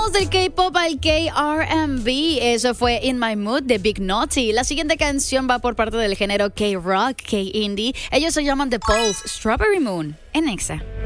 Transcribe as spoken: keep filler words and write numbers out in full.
Pasamos del K-pop al K R and B. Eso fue In My Mood de Big Naughty. La siguiente canción va por parte del género K-rock, K-indie. Ellos se llaman The Pulse, Strawberry Moon en Nexa.